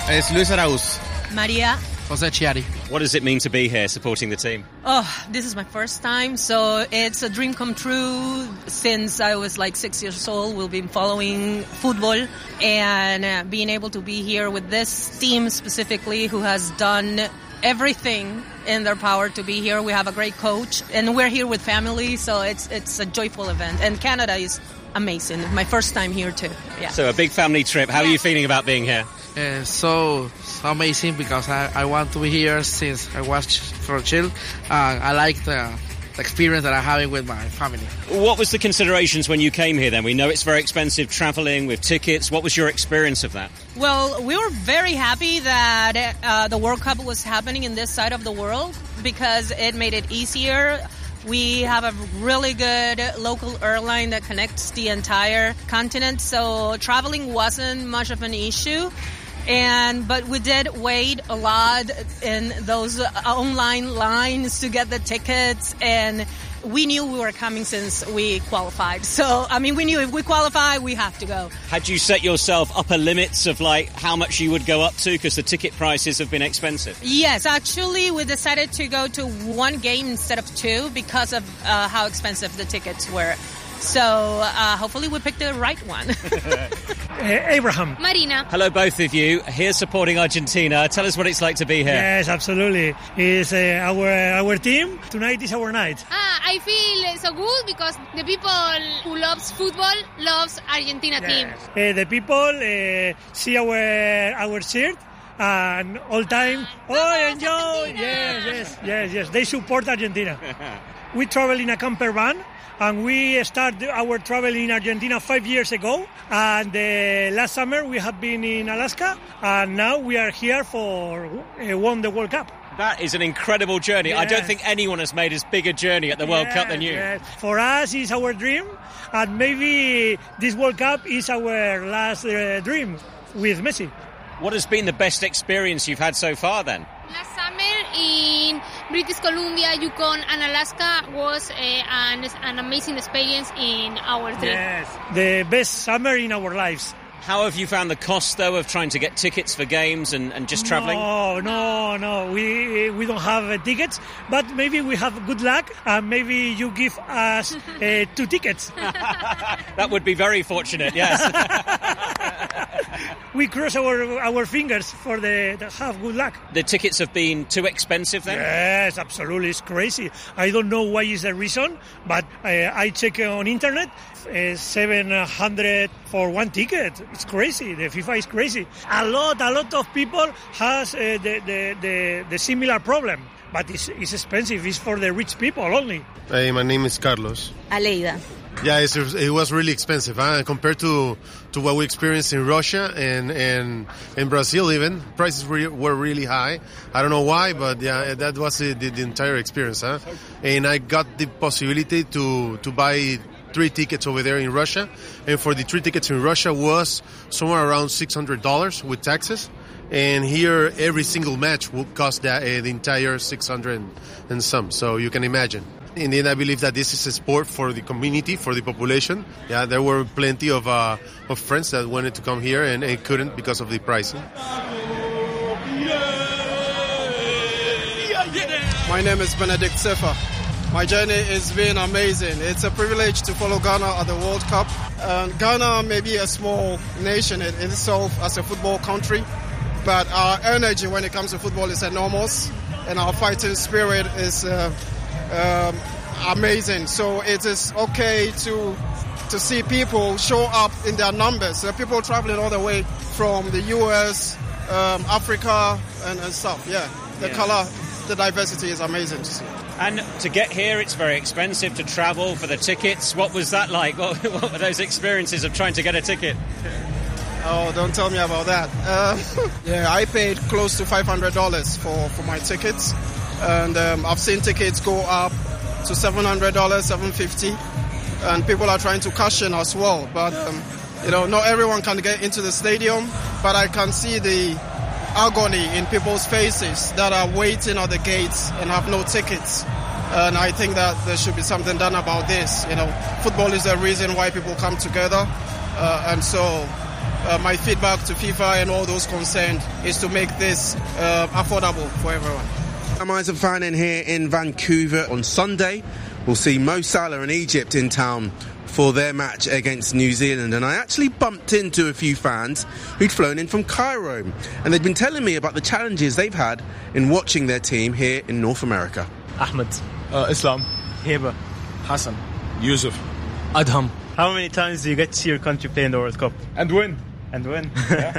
Es Luis Arauz. Maria. Jose Chiari. What does it mean to be here supporting the team? Oh, this is my first time, so it's a dream come true. Since I was like 6 years old, we've been following football, and being able to be here with this team specifically who has done everything in their power to be here. We have a great coach, and we're here with family, so it's a joyful event. And Canada is amazing. My first time here too. Yeah. So a big family trip. How are you feeling about being here? So amazing because I want to be here since I was for a child. I like the experience that I'm having with my family. What was the considerations when you came here then? We know it's very expensive traveling with tickets. What was your experience of that? Well, we were very happy that the World Cup was happening in this side of the world because it made it easier. We have a really good local airline that connects the entire continent, so traveling wasn't much of an issue. But we did wait a lot in those online lines to get the tickets, and we knew we were coming since we qualified. So, I mean, we knew if we qualify, we have to go. Had you set yourself upper limits of like how much you would go up to? Because the ticket prices have been expensive. Yes, actually, we decided to go to one game instead of two because of how expensive the tickets were. So hopefully we picked the right one. Abraham. Marina. Hello, both of you. Here supporting Argentina. Tell us what it's like to be here. Yes, absolutely. It's our team. Tonight is our night. I feel so good because the people who loves football loves Argentina team. The people see our shirt and all time, enjoy. Yes. They support Argentina. We travel in a camper van. And we started our travel in Argentina 5 years ago. And last summer we have been in Alaska. And now we are here for won the World Cup. That is an incredible journey. Yes. I don't think anyone has made as big a journey at the World Cup than you. Yes. For us, it's our dream. And maybe this World Cup is our last dream with Messi. What has been the best experience you've had so far then? Last summer in British Columbia, Yukon and Alaska was an amazing experience in our trip. Yes, the best summer in our lives. How have you found the cost, though, of trying to get tickets for games and just travelling? No. We don't have tickets, but maybe we have good luck and maybe you give us 2 tickets. That would be very fortunate, yes. We cross our fingers for the have good luck. The tickets have been too expensive then? Yes, absolutely. It's crazy. I don't know why is the reason, but I check on internet. 700 for one ticket. It's crazy. The FIFA is crazy. A lot of people has the similar problem, but it's expensive. It's for the rich people only. Hey, my name is Carlos. Aleida. Yeah, it was really expensive compared to what we experienced in Russia and in Brazil. Even prices were really high. I don't know why, but yeah, that was the entire experience. And I got the possibility to buy 3 tickets over there in Russia, and for the 3 tickets in Russia was somewhere around $600 with taxes. And here, every single match will cost the entire 600 and some. So you can imagine. In the end, I believe that this is a sport for the community, for the population. Yeah, there were plenty of friends that wanted to come here and couldn't because of the pricing. My name is Benedict Sefa. My journey has been amazing. It's a privilege to follow Ghana at the World Cup. Ghana may be a small nation in itself as a football country, but our energy when it comes to football is enormous, and our fighting spirit is amazing. So it is okay to see people show up in their numbers. There are people traveling all the way from the US, Africa, and stuff. Yeah, the color, the diversity is amazing to see. And to get here, it's very expensive to travel for the tickets. What was that like? What were those experiences of trying to get a ticket? Oh, don't tell me about that. I paid close to $500 for my tickets. And I've seen tickets go up to $700, $750. And people are trying to cash in as well. But, not everyone can get into the stadium. But I can see the agony in people's faces that are waiting at the gates and have no tickets. And I think that there should be something done about this. Football is the reason why people come together. And so my feedback to FIFA and all those concerned is to make this affordable for everyone. I'm Isaac Fannin here in Vancouver. On Sunday, we'll see Mo Salah and Egypt in town for their match against New Zealand, and I actually bumped into a few fans who'd flown in from Cairo, and they'd been telling me about the challenges they've had in watching their team here in North America. Ahmed, Islam, Heba, Hassan, Yusuf, Adham. How many times do you get to see your country play in the World Cup? And win. Yeah.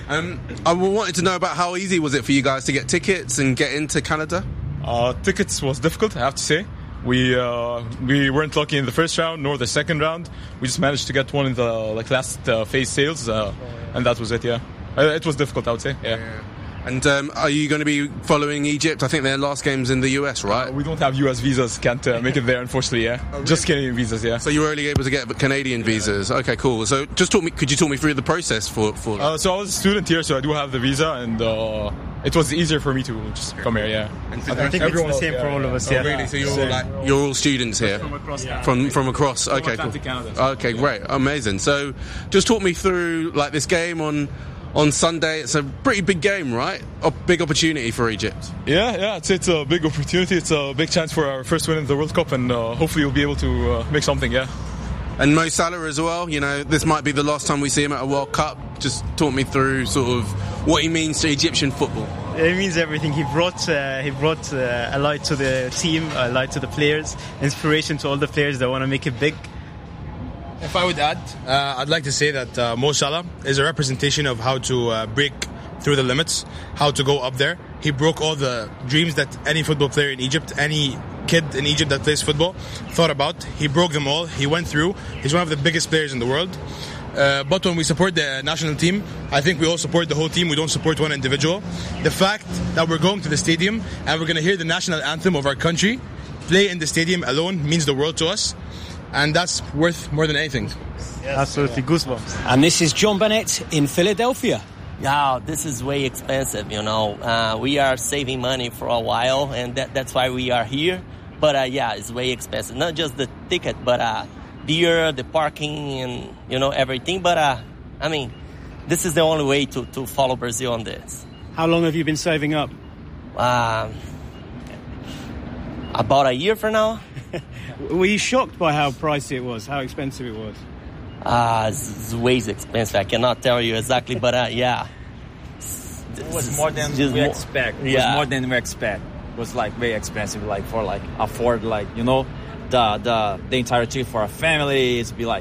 I wanted to know about how easy was it for you guys to get tickets and get into Canada? Tickets was difficult, I have to say. We weren't lucky in the first round nor the second round. We just managed to get one in the last phase sales, and that was it. Yeah, it was difficult, I would say. Yeah. And are you going to be following Egypt? I think their last game's in the US, right? We don't have US visas. Can't make it there, unfortunately. Yeah, really? Just Canadian visas. Yeah. So you were only able to get Canadian visas. Okay, cool. So just could you talk me through the process for that? So I was a student here, so I do have the visa, and it was easier for me to just come here. Yeah. And I think it's the same for all of us. Yeah. Really? So you're all students here from across. Yeah. From across. Okay, cool. Canada. Okay, great, amazing. So just talk me through this game on Sunday. It's a pretty big game, right? A big opportunity for Egypt. Yeah, it's a big opportunity. It's a big chance for our first win in the World Cup, and hopefully we'll be able to make something, yeah. And Mo Salah as well, this might be the last time we see him at a World Cup. Just talk me through sort of what he means to Egyptian football. It means everything. He brought a light to the team, a light to the players, inspiration to all the players that want to make it big. If I would add, I'd like to say that Mo Salah is a representation of how to break through the limits, how to go up there. He broke all the dreams that any football player in Egypt, any kid in Egypt that plays football, thought about. He broke them all. He went through. He's one of the biggest players in the world. But when we support the national team, I think we all support the whole team. We don't support one individual. The fact that we're going to the stadium and we're going to hear the national anthem of our country play in the stadium alone means the world to us. And that's worth more than anything. Yes, absolutely, goosebumps. And this is John Bennett in Philadelphia. Yeah, this is way expensive, we are saving money for a while, and that's why we are here. But it's way expensive. Not just the ticket, but beer, the parking, and everything. But this is the only way to follow Brazil on this. How long have you been saving up? About a year for now. Were you shocked by how pricey it was, how expensive it was? It's way expensive. I cannot tell you exactly, but yeah. It was more than we expect. It was more than we expect. It was way expensive, for afford the entire ticket for a family. It's be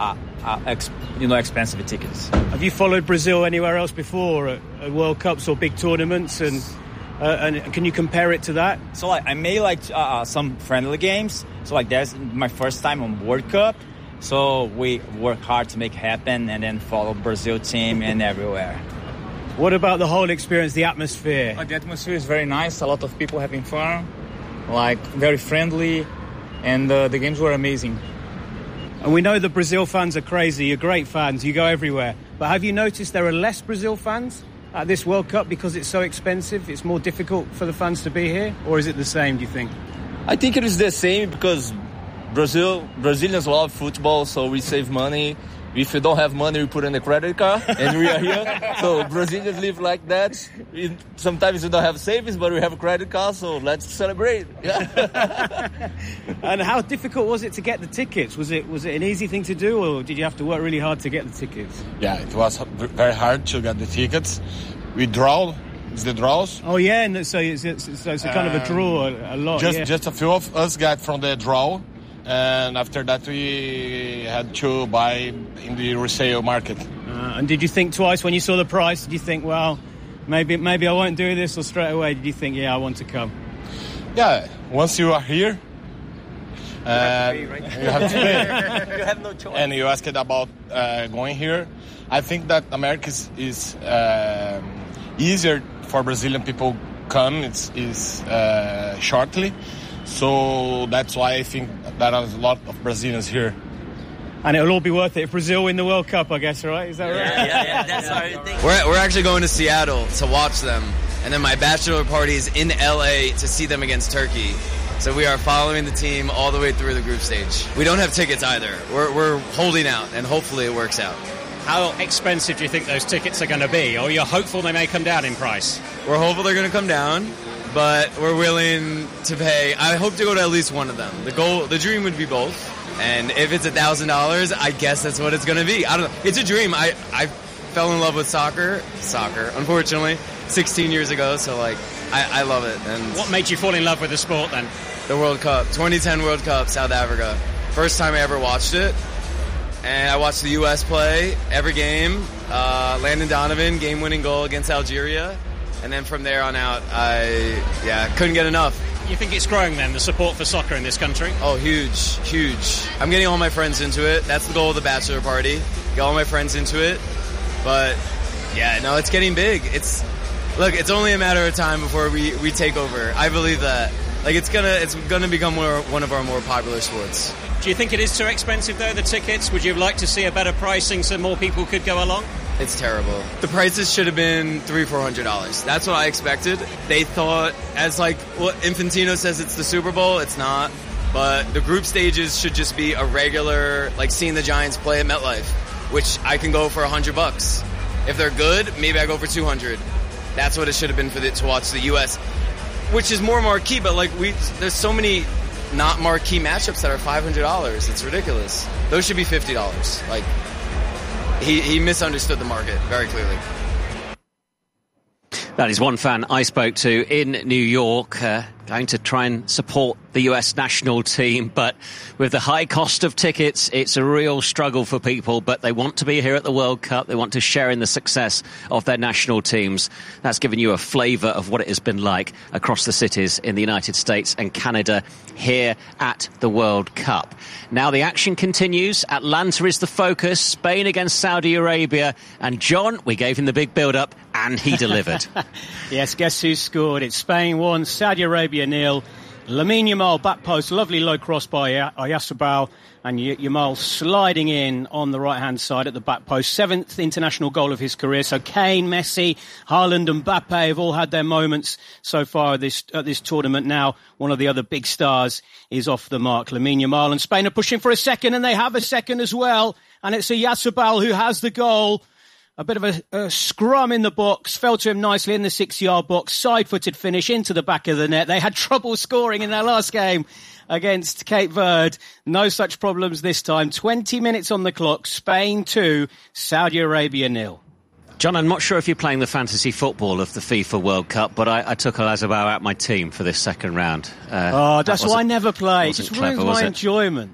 expensive tickets. Have you followed Brazil anywhere else before at World Cups or big tournaments, and can you compare it to that? So I made some friendly games. So that's my first time on World Cup. So we work hard to make it happen and then follow Brazil team and everywhere. What about the whole experience, the atmosphere? The atmosphere is very nice. A lot of people having fun, very friendly, and the games were amazing. And we know the Brazil fans are crazy. You're great fans. You go everywhere. But have you noticed there are less Brazil fans at this World Cup because it's so expensive? It's more difficult for the fans to be here? Or is it the same, do you think? I think it is the same because Brazilians love football, so we save money. If you don't have money, we put in a credit card, and we are here. So Brazilians live like that. Sometimes we don't have savings, but we have a credit card, so let's celebrate. Yeah. And how difficult was it to get the tickets? Was it an easy thing to do, or did you have to work really hard to get the tickets? Yeah, it was very hard to get the tickets. We draw. It's the draws. Oh yeah, and so it's a kind of a draw a lot. Just a few of us got from the draw, and after that we had to buy in the resale market. And did you think twice when you saw the price? Did you think, well, maybe I won't do this, or straight away did you think, yeah, I want to come? Yeah, once you are here, you have to pay. You have no choice. And you asked about going here. I think that America is easier for Brazilian people come. It's shortly, so that's why I think that there's a lot of Brazilians here. And it'll all be worth it if Brazil win the World Cup, I guess, right? Is that right? Yeah, that's what I think. We're actually going to Seattle to watch them, and then my bachelor party is in LA to see them against Turkey. So we are following the team all the way through the group stage. We don't have tickets either. We're holding out, and hopefully it works out. How expensive do you think those tickets are going to be? Or you're hopeful they may come down in price? We're hopeful they're going to come down, but we're willing to pay. I hope to go to at least one of them. The dream would be both. And if it's $1,000, I guess that's what it's going to be. I don't know. It's a dream. I fell in love with soccer, unfortunately, 16 years ago. So, like, I love it. And what made you fall in love with the sport then? The World Cup, 2010 World Cup, South Africa. First time I ever watched it. And I watched the U.S. play every game. Landon Donovan, game-winning goal against Algeria. And then from there on out, I couldn't get enough. You think it's growing then, the support for soccer in this country? Oh, huge. I'm getting all my friends into it. That's the goal of the bachelor party. Get all my friends into it. But, yeah, no, it's getting big. It's only a matter of time before we take over. I believe that. Like, it's gonna become one of our more popular sports. Do you think it is too expensive, though, the tickets? Would you like to see a better pricing so more people could go along? It's terrible. The prices should have been $300-400. That's what I expected. They thought, Infantino says it's the Super Bowl. It's not. But the group stages should just be a regular, like seeing the Giants play at MetLife, which I can go for $100. If they're good, maybe I go for $200. That's what it should have been to watch the U.S., which is more marquee. But there's so many not marquee matchups that are $500. It's ridiculous. Those should be $50. Like. He misunderstood the market very clearly. That is one fan I spoke to in New York, going to try and support the US national team, but with the high cost of tickets, it's a real struggle for people, but they want to be here at the World Cup. They want to share in the success of their national teams. That's given you a flavour of what it has been like across the cities in the United States and Canada here at the World Cup. Now the action continues. Atlanta is the focus. Spain against Saudi Arabia. And John, we gave him the big build-up, and he delivered. Yes, guess who scored? It's Spain 1, Saudi Arabia 0. Lamine Yamal back post, lovely low cross by Oyarzabal, and Yamal sliding in on the right-hand side at the back post. 7th international goal of his career. So Kane, Messi, Haaland and Mbappe have all had their moments so far at this tournament. Now one of the other big stars is off the mark. Lamine Yamal, and Spain are pushing for a second, and they have a second as well. And it's Oyarzabal who has the goal. A bit of a scrum in the box, fell to him nicely in the 6-yard box, side-footed finish into the back of the net. They had trouble scoring in their last game against Cape Verde. No such problems this time. 20 minutes on the clock, Spain 2, Saudi Arabia 0. John, I'm not sure if you're playing the fantasy football of the FIFA World Cup, but I took Oyarzabal out my team for this second round. That's why I never play. It just ruins my enjoyment.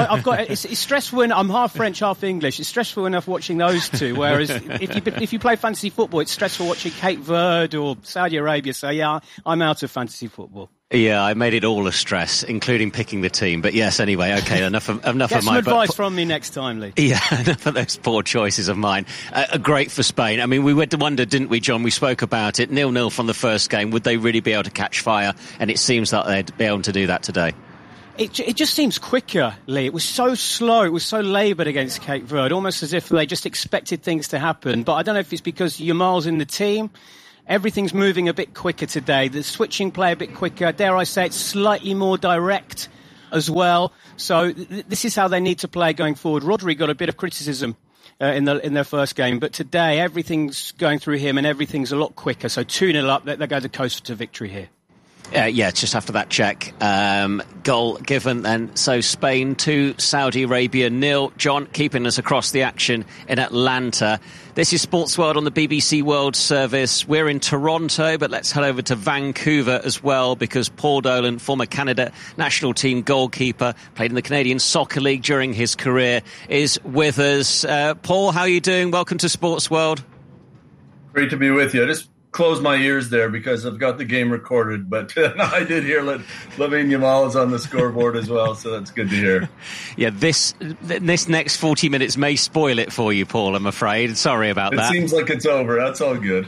It's stressful when I'm half French, half English. It's stressful enough watching those two. Whereas if you play fantasy football, it's stressful watching Cape Verde or Saudi Arabia. So yeah, I'm out of fantasy football. Yeah, I made it all a stress, including picking the team. But yes, anyway, okay, enough of my... Get some advice from me next time, Lee. Yeah, enough of those poor choices of mine. Great for Spain. I mean, we wondered, didn't we, John? We spoke about it. 0-0 from the first game. Would they really be able to catch fire? And it seems that they'd be able to do that today. It just seems quicker, Lee. It was so slow. It was so laboured against Cape Verde, almost as if they just expected things to happen. But I don't know if it's because Yamal's in the team. Everything's moving a bit quicker today. The switching play a bit quicker. Dare I say it's slightly more direct as well. So this is how they need to play going forward. Rodri got a bit of criticism in their first game, but today everything's going through him and everything's a lot quicker. So 2-0 up. They're going to coast to victory here. Just after that check, goal given, and so Spain 2, Saudi Arabia 0. John, keeping us across the action in Atlanta. This is Sports World on the BBC World Service. We're in Toronto, but let's head over to Vancouver as well, because Paul Dolan, former Canada national team goalkeeper, played in the Canadian Soccer League during his career, is with us. Paul, how are you doing? Welcome to Sports World. Great to be with you. I just closed my ears there because I've got the game recorded, but I did hear Lamine Yamal is on the scoreboard as well, so that's good to hear. Yeah, this next 40 minutes may spoil it for you, Paul, I'm afraid. Sorry about that. It seems like it's over. That's all good.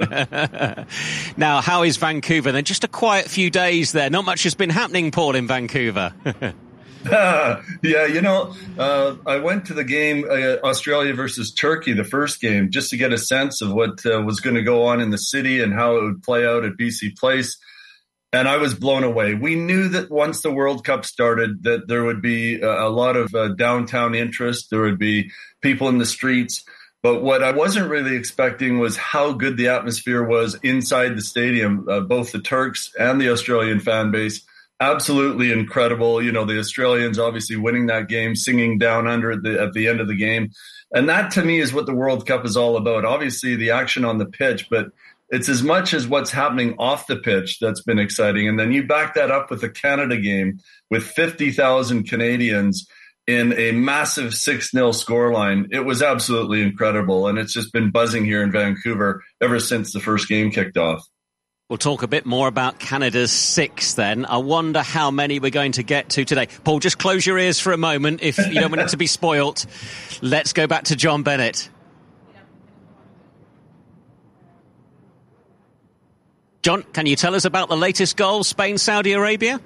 Now, how is Vancouver? Then just a quiet few days there. Not much has been happening, Paul, in Vancouver. I went to the game Australia versus Turkey, the first game, just to get a sense of what was going to go on in the city and how it would play out at BC Place. And I was blown away. We knew that once the World Cup started that there would be a lot of downtown interest. There would be people in the streets. But what I wasn't really expecting was how good the atmosphere was inside the stadium, both the Turks and the Australian fan base. Absolutely incredible. You know, the Australians obviously winning that game, singing Down Under at the end of the game. And that, to me, is what the World Cup is all about. Obviously, the action on the pitch, but it's as much as what's happening off the pitch that's been exciting. And then you back that up with the Canada game with 50,000 Canadians in a massive 6-0 scoreline. It was absolutely incredible. And it's just been buzzing here in Vancouver ever since the first game kicked off. We'll talk a bit more about Canada's 6 then. I wonder how many we're going to get to today. Paul, just close your ears for a moment if you don't want it to be spoilt. Let's go back to John Bennett. John, can you tell us about the latest goal, Spain, Saudi Arabia?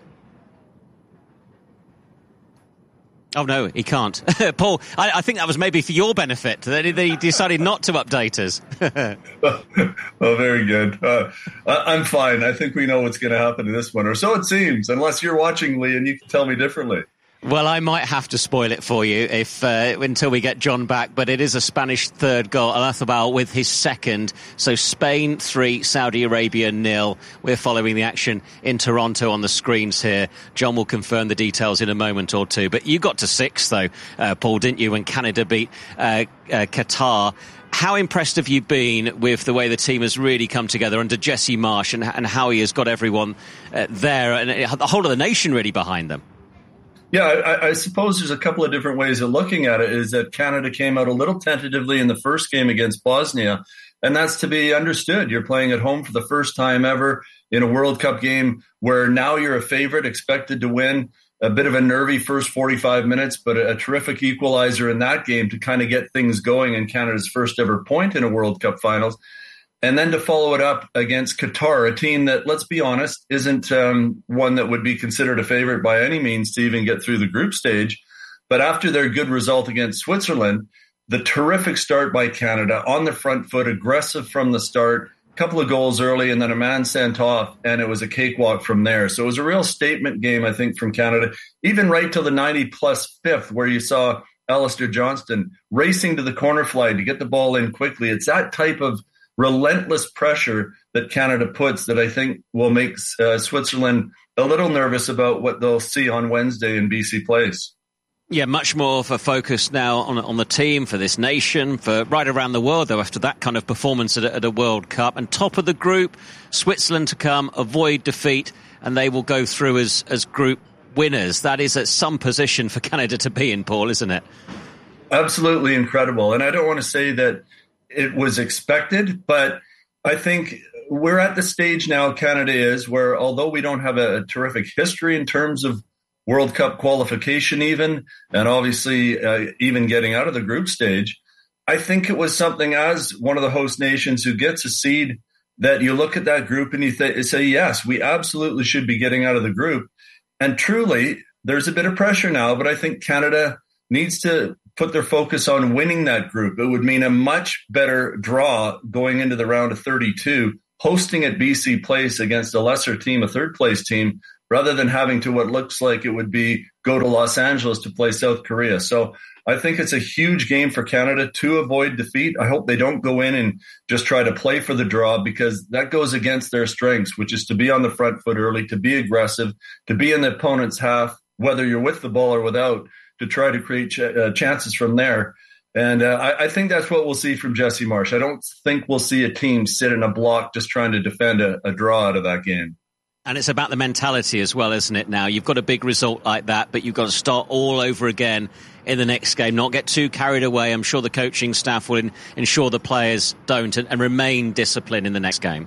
Oh, no, he can't. Paul, I think that was maybe for your benefit that he decided not to update us. Oh, very good. I'm fine. I think we know what's going to happen to this one, or so it seems, unless you're watching, Lee, and you can tell me differently. Well, I might have to spoil it for you until we get John back, but it is a Spanish third goal. Al-Athabal with his second. So Spain 3, Saudi Arabia 0. We're following the action in Toronto on the screens here. John will confirm the details in a moment or two. But you got to 6, though, Paul, didn't you, when Canada beat Qatar? How impressed have you been with the way the team has really come together under Jesse Marsch and how he has got everyone there and the whole of the nation really behind them? Yeah, I suppose there's a couple of different ways of looking at it. Is that Canada came out a little tentatively in the first game against Bosnia, and that's to be understood. You're playing at home for the first time ever in a World Cup game where now you're a favorite, expected to win. A bit of a nervy first 45 minutes, but a terrific equalizer in that game to kind of get things going in Canada's first ever point in a World Cup finals. And then to follow it up against Qatar, a team that, let's be honest, isn't one that would be considered a favorite by any means to even get through the group stage. But after their good result against Switzerland, the terrific start by Canada on the front foot, aggressive from the start, a couple of goals early and then a man sent off, and it was a cakewalk from there. So it was a real statement game, I think, from Canada, even right till the 90-plus fifth, where you saw Alistair Johnston racing to the corner flag to get the ball in quickly. It's that type of relentless pressure that Canada puts that I think will make Switzerland a little nervous about what they'll see on Wednesday in BC Place. Yeah, much more of a focus now on the team, for this nation, for right around the world, though, after that kind of performance at a World Cup. And top of the group, Switzerland to come, avoid defeat, and they will go through as group winners. That is at some position for Canada to be in, Paul, isn't it? Absolutely incredible. And I don't want to say that it was expected, but I think we're at the stage now, Canada is, where although we don't have a terrific history in terms of World Cup qualification even, and obviously even getting out of the group stage, I think it was something as one of the host nations who gets a seed that you look at that group and you say, yes, we absolutely should be getting out of the group. And truly, there's a bit of pressure now, but I think Canada needs to put their focus on winning that group. It would mean a much better draw going into the round of 32, hosting at BC Place against a lesser team, a third-place team, rather than having to what looks like it would be go to Los Angeles to play South Korea. So I think it's a huge game for Canada to avoid defeat. I hope they don't go in and just try to play for the draw, because that goes against their strengths, which is to be on the front foot early, to be aggressive, to be in the opponent's half, whether you're with the ball or without, to try to create chances from there. And I think that's what we'll see from Jesse Marsch. I don't think we'll see a team sit in a block just trying to defend a draw out of that game. And it's about the mentality as well, isn't it, now? You've got a big result like that, but you've got to start all over again in the next game, not get too carried away. I'm sure the coaching staff will ensure the players don't and remain disciplined in the next game.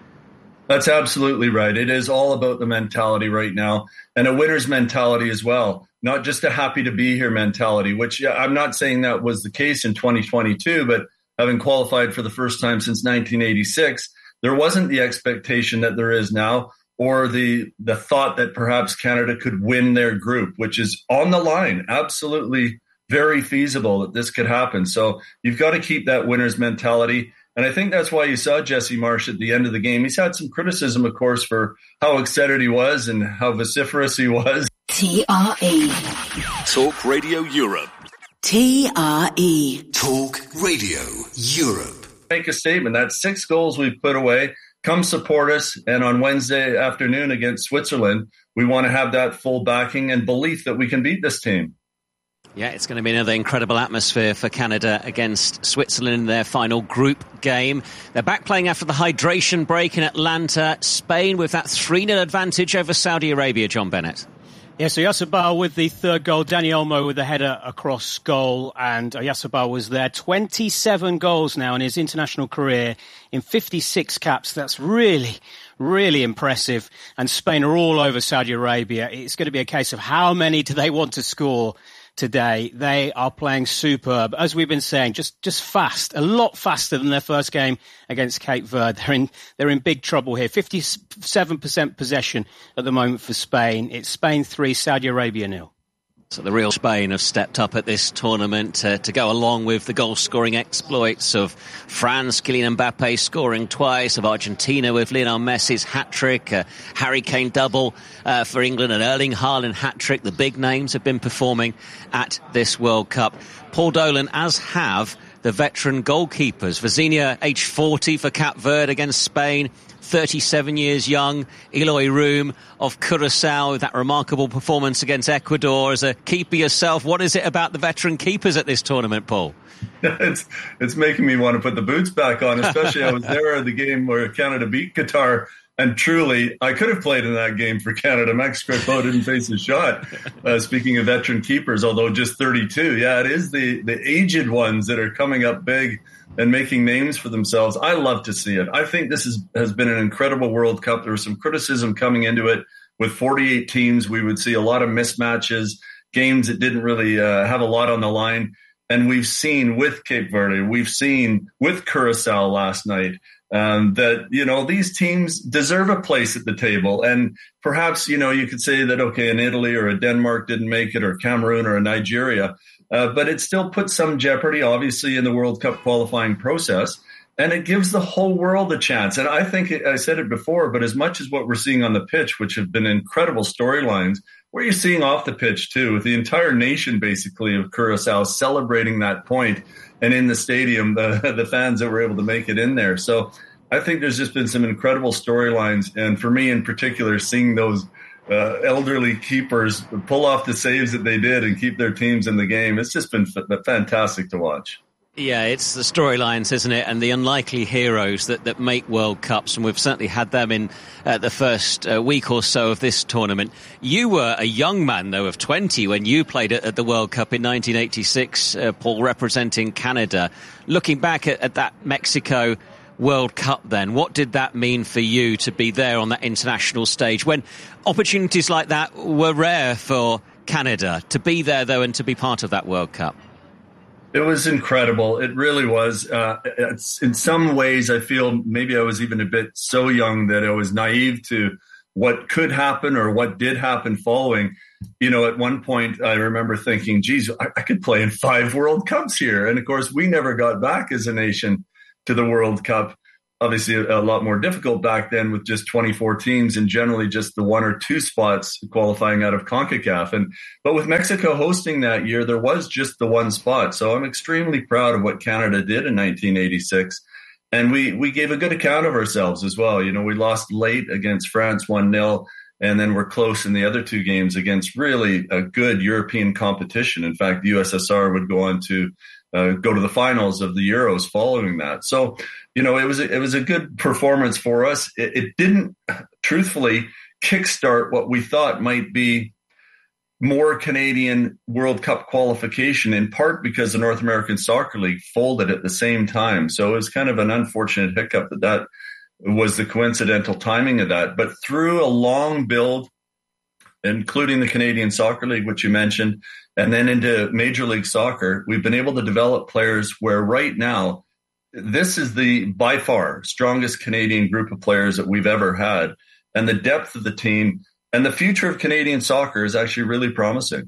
That's absolutely right. It is all about the mentality right now, and a winner's mentality as well. Not just a happy to be here mentality, which I'm not saying that was the case in 2022, but having qualified for the first time since 1986, there wasn't the expectation that there is now, or the thought that perhaps Canada could win their group, which is on the line. Absolutely very feasible that this could happen. So you've got to keep that winner's mentality. And I think that's why you saw Jesse Marsch at the end of the game. He's had some criticism, of course, for how excited he was and how vociferous he was. TRE Talk Radio Europe. TRE. Talk Radio Europe. Make a statement. That's 6 goals we've put away. Come support us. And on Wednesday afternoon against Switzerland, we want to have that full backing and belief that we can beat this team. Yeah, it's going to be another incredible atmosphere for Canada against Switzerland in their final group game. They're back playing after the hydration break in Atlanta. Spain with that 3-0 advantage over Saudi Arabia, John Bennett. Yeah, so Oyarzabal with the third goal, Dani Olmo with the header across goal, and Oyarzabal was there. 27 goals now in his international career in 56 caps. That's really, really impressive. And Spain are all over Saudi Arabia. It's going to be a case of how many do they want to score today. They are playing superb. As we've been saying, just fast, a lot faster than their first game against Cape Verde. They're in big trouble here. 57% possession at the moment for Spain. It's Spain 3, Saudi Arabia 0. So the real Spain have stepped up at this tournament to go along with the goal-scoring exploits of France, Kylian Mbappe scoring twice, of Argentina with Lionel Messi's hat-trick, Harry Kane double for England, and Erling Haaland hat-trick. The big names have been performing at this World Cup. Paul Dolan, as have the veteran goalkeepers. Vizinha, age 40 for Cape Verde against Spain. 37 years young, Eloy Room of Curaçao with that remarkable performance against Ecuador. As a keeper yourself, what is it about the veteran keepers at this tournament, Paul? It's making me want to put the boots back on, especially I was there at the game where Canada beat Qatar, and truly, I could have played in that game for Canada. Max Crepeau didn't face a shot. Speaking of veteran keepers, although just 32. Yeah, it is the aged ones that are coming up big and making names for themselves. I love to see it. I think this has been an incredible World Cup. There was some criticism coming into it. With 48 teams, we would see a lot of mismatches, games that didn't really have a lot on the line. And we've seen with Cape Verde, we've seen with Curaçao last night, that, these teams deserve a place at the table. And perhaps, you could say that, okay, an Italy or a Denmark didn't make it, or Cameroon or a Nigeria. But it still puts some jeopardy, obviously, in the World Cup qualifying process. And it gives the whole world a chance. And I think I said it before, but as much as what we're seeing on the pitch, which have been incredible storylines, what are you seeing off the pitch, too, with the entire nation, basically, of Curaçao celebrating that point, and in the stadium, the fans that were able to make it in there. So I think there's just been some incredible storylines. And for me in particular, seeing those elderly keepers pull off the saves that they did and keep their teams in the game, it's just been fantastic to watch. Yeah, it's the storylines, isn't it? And the unlikely heroes that make World Cups. And we've certainly had them in the first week or so of this tournament. You were a young man, though, of 20 when you played at the World Cup in 1986, Paul, representing Canada. Looking back at that Mexico World Cup then, what did that mean for you to be there on that international stage when opportunities like that were rare for Canada? To be there, though, and to be part of that World Cup? It was incredible. It really was. In some ways, I feel maybe I was even a bit so young that I was naive to what could happen or what did happen following. At one point, I remember thinking, geez, I could play in 5 World Cups here. And of course, we never got back as a nation to the World Cup. Obviously, a lot more difficult back then with just 24 teams and generally just the 1 or 2 spots qualifying out of CONCACAF. But with Mexico hosting that year, there was just the 1 spot. So I'm extremely proud of what Canada did in 1986. And we gave a good account of ourselves as well. We lost late against France 1-0, and then we're close in the other 2 games against really a good European competition. In fact, the USSR would go on to go to the finals of the Euros following that. So, it was a good performance for us. It didn't, truthfully, kickstart what we thought might be more Canadian World Cup qualification, in part because the North American Soccer League folded at the same time. So it was kind of an unfortunate hiccup that was the coincidental timing of that. But through a long build, including the Canadian Soccer League, which you mentioned, and then into Major League Soccer, we've been able to develop players where right now, this is the by far strongest Canadian group of players that we've ever had. And the depth of the team and the future of Canadian soccer is actually really promising.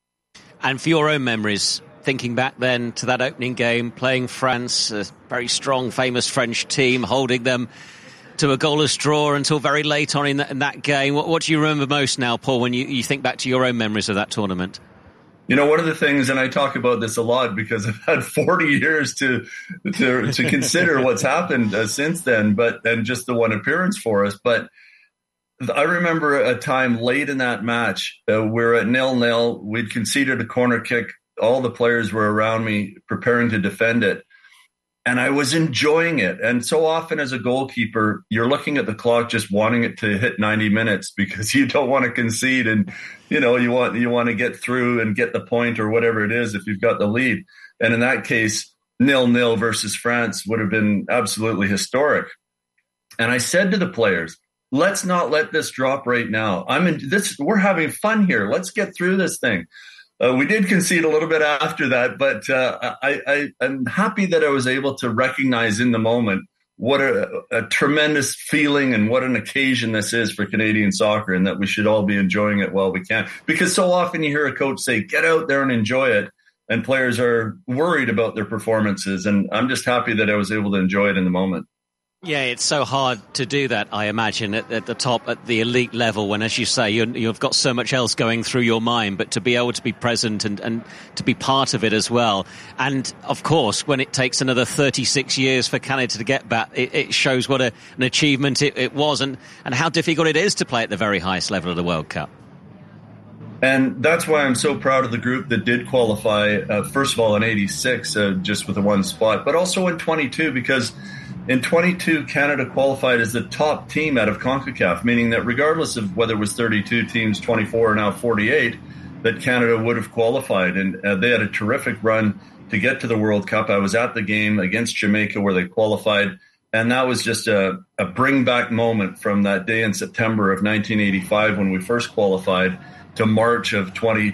And for your own memories, thinking back then to that opening game, playing France, a very strong, famous French team, holding them to a goalless draw until very late on in that game. What do you remember most now, Paul, when you think back to your own memories of that tournament? one of the things, and I talk about this a lot because I've had 40 years to consider what's happened since then, and just the one appearance for us. But I remember a time late in that match, we're at 0-0. We'd conceded a corner kick. All the players were around me preparing to defend it. And I was enjoying it. And so often as a goalkeeper, you're looking at the clock just wanting it to hit 90 minutes because you don't want to concede. And, you want to get through and get the point or whatever it is if you've got the lead. And in that case, 0-0 versus France would have been absolutely historic. And I said to the players, let's not let this drop right now. We're having fun here. Let's get through this thing. We did concede a little bit after that, but I'm happy that I was able to recognize in the moment what a tremendous feeling and what an occasion this is for Canadian soccer, and that we should all be enjoying it while we can. Because so often you hear a coach say, get out there and enjoy it, and players are worried about their performances. And I'm just happy that I was able to enjoy it in the moment. Yeah, it's so hard to do that, I imagine, at the top, at the elite level, when, as you say, you've got so much else going through your mind, but to be able to be present and to be part of it as well. And, of course, when it takes another 36 years for Canada to get back, it shows what an achievement it was and how difficult it is to play at the very highest level of the World Cup. And that's why I'm so proud of the group that did qualify, first of all, in 86, just with the one spot, but also in 22, because in 22, Canada qualified as the top team out of CONCACAF, meaning that regardless of whether it was 32 teams, 24, or now 48, that Canada would have qualified. And they had a terrific run to get to the World Cup. I was at the game against Jamaica where they qualified, and that was just a bring-back moment from that day in September of 1985 when we first qualified to March of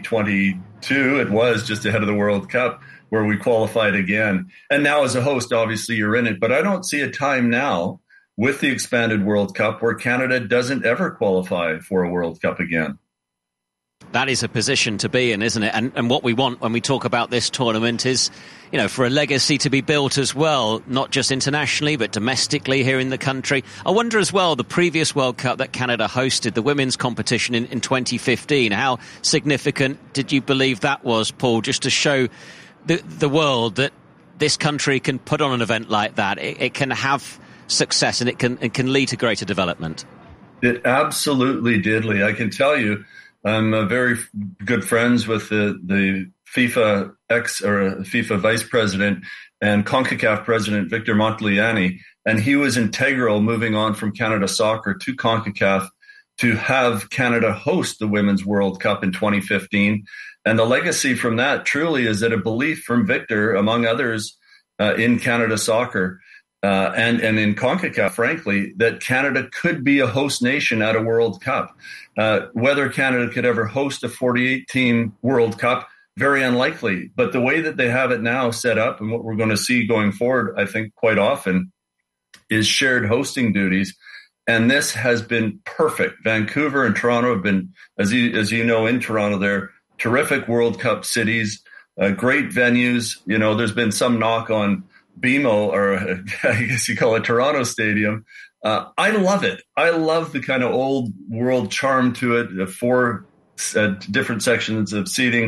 2022. It was just ahead of the World Cup, where we qualified again. And now as a host, obviously you're in it, but I don't see a time now with the expanded World Cup where Canada doesn't ever qualify for a World Cup again. That is a position to be in, isn't it? And what we want when we talk about this tournament is, for a legacy to be built as well, not just internationally, but domestically here in the country. I wonder as well, the previous World Cup that Canada hosted, the women's competition in 2015, how significant did you believe that was, Paul, just to show the world that this country can put on an event like that? It can have success and it can lead to greater development. It absolutely did, Lee. I can tell you, I'm very good friends with the FIFA FIFA vice president and CONCACAF president Victor Montagliani, and he was integral moving on from Canada Soccer to CONCACAF to have Canada host the Women's World Cup in 2015. And the legacy from that truly is that a belief from Victor, among others, in Canada Soccer and in CONCACAF, frankly, that Canada could be a host nation at a World Cup. Whether Canada could ever host a 48-team World Cup, very unlikely. But the way that they have it now set up and what we're going to see going forward, I think quite often, is shared hosting duties. And this has been perfect. Vancouver and Toronto have been, as you know, in Toronto, they're terrific World Cup cities, great venues. There's been some knock on BMO, or I guess you call it Toronto Stadium. I love it. I love the kind of old world charm to it, the four different sections of seating.